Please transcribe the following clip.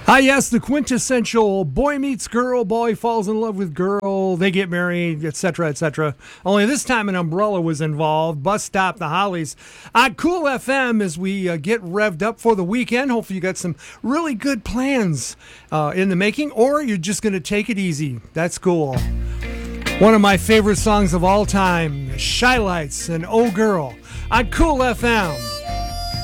Yes, the quintessential boy meets girl, boy falls in love with girl, they get married, etc., etc. Only this time an umbrella was involved. Bus Stop, the Hollies. On Cool FM as we get revved up for the weekend. Hopefully you got some really good plans in the making, or you're just going to take it easy. That's cool. One of my favorite songs of all time, Shy Lights and Oh Girl on Cool FM.